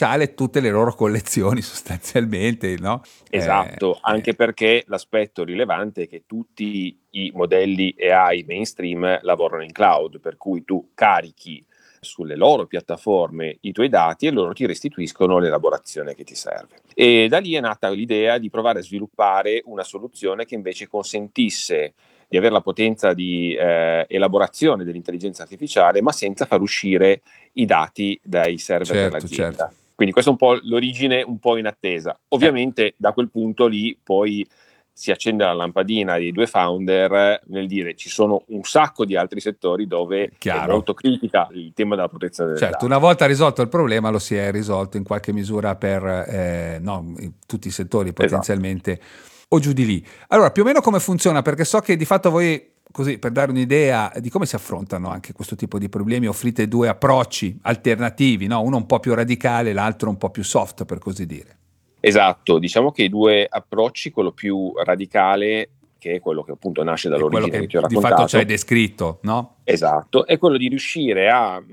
artificiale tutte le loro collezioni sostanzialmente, no? Esatto, anche perché l'aspetto rilevante è che tutti i modelli AI mainstream lavorano in cloud, per cui tu carichi sulle loro piattaforme i tuoi dati e loro ti restituiscono l'elaborazione che ti serve. E da lì è nata l'idea di provare a sviluppare una soluzione che invece consentisse di avere la potenza di elaborazione dell'intelligenza artificiale, ma senza far uscire i dati dai server dell'azienda. Certo. Quindi questa è un po' l'origine un po' in attesa. Ovviamente da quel punto lì poi si accende la lampadina dei due founder nel dire ci sono un sacco di altri settori dove è molto critica il tema della protezione del dato. Una volta risolto il problema lo si è risolto in qualche misura per in tutti i settori potenzialmente, o giù di lì. Allora, più o meno come funziona? Perché so che di fatto voi, così per dare un'idea di come si affrontano anche questo tipo di problemi, offrite due approcci alternativi, no? Uno un po' più radicale, l'altro un po' più soft, per così dire. Esatto, diciamo che i due approcci, quello più radicale, che è quello che appunto nasce dall'origine che ti ho raccontato, di fatto ci hai descritto, no? Esatto, è quello di riuscire a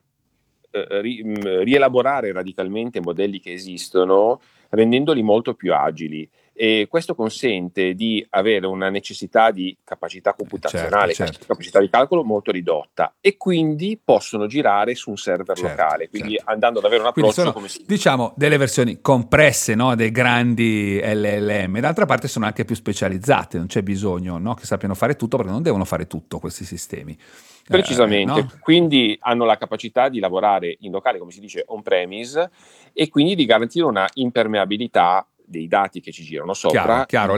rielaborare radicalmente modelli che esistono, rendendoli molto più agili. E questo consente di avere una necessità di capacità computazionale, capacità di calcolo molto ridotta, e quindi possono girare su un server locale, quindi andando ad avere un approccio sono, come si diciamo, delle versioni compresse, no, dei grandi LLM. D'altra parte sono anche più specializzate, non c'è bisogno, no, che sappiano fare tutto, perché non devono fare tutto questi sistemi. Precisamente, no? Quindi hanno la capacità di lavorare in locale, come si dice, on-premise, e quindi di garantire una impermeabilità dei dati che ci girano sopra. Chiaro.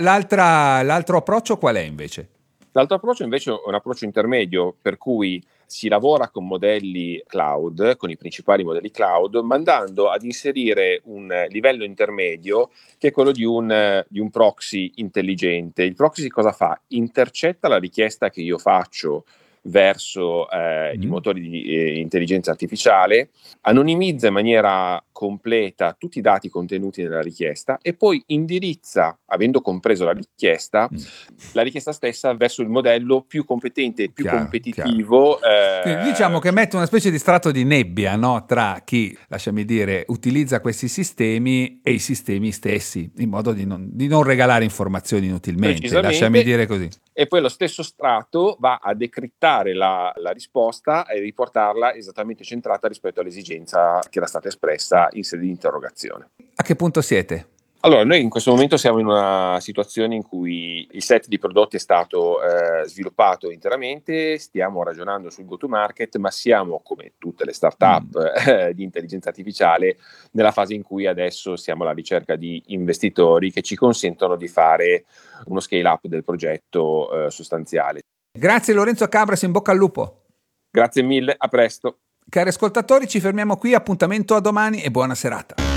L'altro approccio qual è invece? L'altro approccio invece è un approccio intermedio, per cui si lavora con modelli cloud, con i principali modelli cloud, ma andando ad inserire un livello intermedio che è quello di un proxy intelligente. Il proxy cosa fa? Intercetta la richiesta che io faccio verso i motori di intelligenza artificiale, anonimizza in maniera completa tutti i dati contenuti nella richiesta e poi indirizza, avendo compreso la richiesta stessa verso il modello più competente e più competitivo. Quindi diciamo che mette una specie di strato di nebbia, no, tra chi, lasciami dire, utilizza questi sistemi e i sistemi stessi, in modo di non regalare informazioni inutilmente, lasciami dire così. E poi lo stesso strato va a decrittare la risposta e riportarla esattamente centrata rispetto all'esigenza che era stata espressa in sede di interrogazione. A che punto siete? Allora, noi in questo momento siamo in una situazione in cui il set di prodotti è stato sviluppato interamente, stiamo ragionando sul go-to-market, ma siamo, come tutte le start-up di intelligenza artificiale, nella fase in cui adesso siamo alla ricerca di investitori che ci consentono di fare uno scale-up del progetto sostanziale. Grazie Lorenzo Cabras, in bocca al lupo. Grazie mille, a presto. Cari ascoltatori, ci fermiamo qui, appuntamento a domani e buona serata.